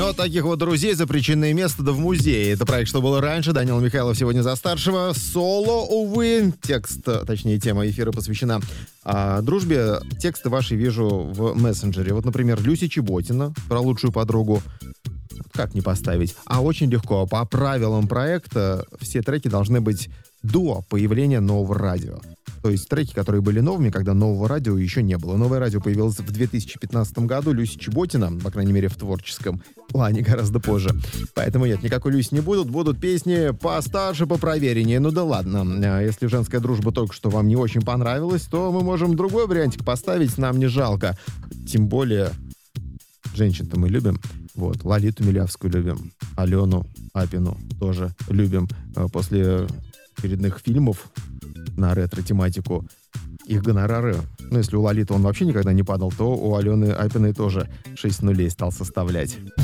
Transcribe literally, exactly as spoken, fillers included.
Но таких вот друзей за причинное место да в музее. Это проект «Что было раньше». Данила Михайлов сегодня за старшего. Соло, увы. Текст, точнее, тема эфира посвящена а, дружбе. Тексты ваши вижу в мессенджере. Вот, например, Люси Чеботина про лучшую подругу. Как не поставить? А очень легко. По правилам проекта все треки должны быть до появления нового радио. То есть треки, которые были новыми, когда нового радио еще не было. Новое радио появилось в две тысячи пятнадцатом году. Люси Чеботина, по крайней мере, в творческом плане гораздо позже. Поэтому нет, никакой Люси не будут. Будут песни постарше, попровереннее. Ну да ладно. Если женская дружба только что вам не очень понравилась, то мы можем другой вариантик поставить. Нам не жалко. Тем более, женщин-то мы любим. Вот, Лолиту Милявскую любим. Алену Апину тоже любим. После очередных фильмов на ретро-тематику их гонорары, ну, если у Лолиты он вообще никогда не падал, то у Алены Апиной тоже шесть нулей стал составлять.